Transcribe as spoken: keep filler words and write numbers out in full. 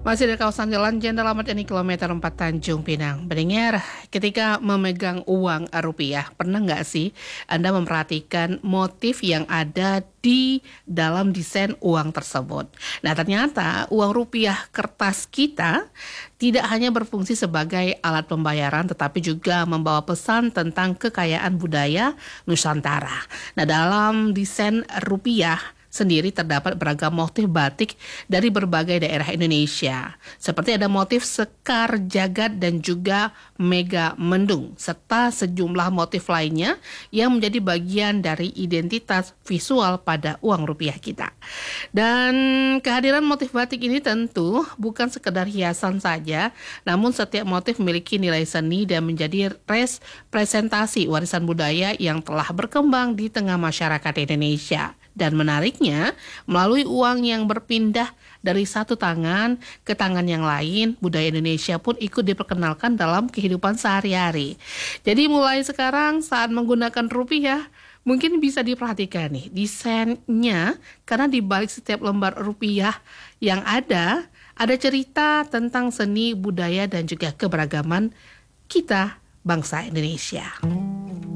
Masih di kawasan Jalan Jenderal Ahmad Yani kilometer empat Tanjung Pinang. Pendengar, ketika memegang uang rupiah, pernah nggak sih Anda memperhatikan motif yang ada di dalam desain uang tersebut? Nah, ternyata uang rupiah kertas kita tidak hanya berfungsi sebagai alat pembayaran, tetapi juga membawa pesan tentang kekayaan budaya Nusantara. Nah, dalam desain rupiah sendiri terdapat beragam motif batik dari berbagai daerah Indonesia. Seperti ada motif sekar jagad dan juga mega mendung, serta sejumlah motif lainnya yang menjadi bagian dari identitas visual pada uang rupiah kita. Dan kehadiran motif batik ini tentu bukan sekedar hiasan saja, namun setiap motif memiliki nilai seni dan menjadi representasi warisan budaya yang telah berkembang di tengah masyarakat Indonesia. Dan menariknya, melalui uang yang berpindah dari satu tangan ke tangan yang lain, budaya Indonesia pun ikut diperkenalkan dalam kehidupan sehari-hari. Jadi mulai sekarang saat menggunakan rupiah, mungkin bisa diperhatikan nih desainnya, karena di balik setiap lembar rupiah yang ada, ada cerita tentang seni, budaya, dan juga keberagaman kita bangsa Indonesia.